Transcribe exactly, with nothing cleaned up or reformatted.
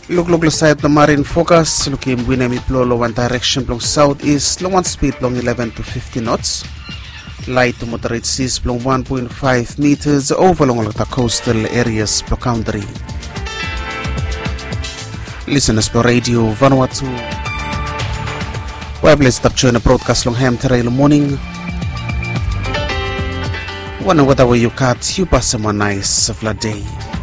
Look look side the marine focus looking winami plolo one direction long southeast long one speed long eleven to fifty knots. Light to moderate seas long one point five meters over long the coastal areas per country. Listeners per radio Vanuatu. Wireless tapcho na broadcast long ham trail morning. One whether you cut you pass a nice flat day.